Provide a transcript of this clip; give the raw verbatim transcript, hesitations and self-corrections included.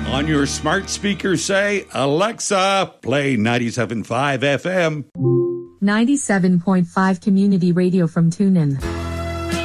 On your smart speaker, say, Alexa, play ninety-seven point five F M. ninety-seven point five Community Radio from TuneIn.